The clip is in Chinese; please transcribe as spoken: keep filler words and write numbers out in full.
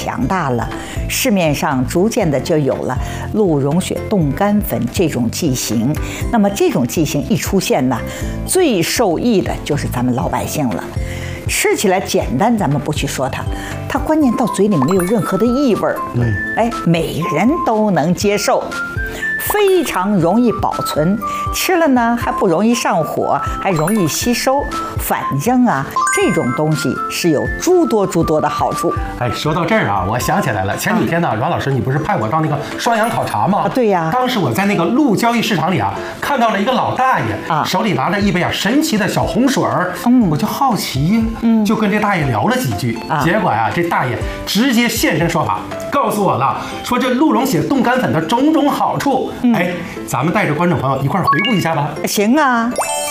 强大了，市面上逐渐的就有了鹿茸血冻干粉这种剂型。那么这种剂型一出现呢，最受益的就是咱们老百姓了。吃起来简单，咱们不去说它，它关键到嘴里没有任何的异味儿， 嗯， 哎，每个人都能接受。非常容易保存，吃了呢还不容易上火，还容易吸收。反正啊，这种东西是有诸多诸多的好处。 哎，说到这儿啊，我想起来了，前几天呢，阮老师你不是派我到那个双阳考察吗？ 啊，对呀。 当时我在那个鹿交易市场里啊，看到了一个老大爷啊，手里拿着一杯啊神奇的小红水儿，嗯，我就好奇，嗯，就跟这大爷聊了几句，啊，结果呀，这大爷直接现身说法，告诉我了，说这鹿茸血冻干粉的种种好处。嗯，哎，咱们带着观众朋友一块儿回顾一下吧。 行啊。